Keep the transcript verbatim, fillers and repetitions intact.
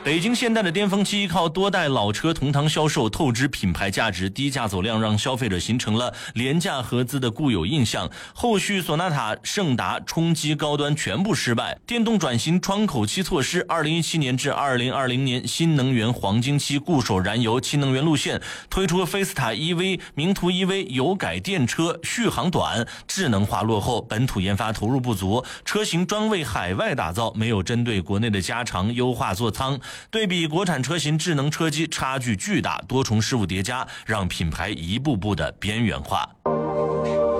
北京现代的巅峰期依靠多代老车同堂销售，透支品牌价值，低价走量，让消费者形成了廉价合资的固有印象。后续索纳塔、胜达冲击高端全部失败。电动转型窗口期措施，二零一七年至二零二零年新能源黄金期，固守燃油氢能源路线，推出菲斯塔 E V、名图 E V 油改电车，续航短，智能化落后，本土研发投入不足，车型专为海外打造，没有针对国内的加长优化座舱。对比国产车型智能车机差距巨大，多重事物叠加，让品牌一步步的边缘化。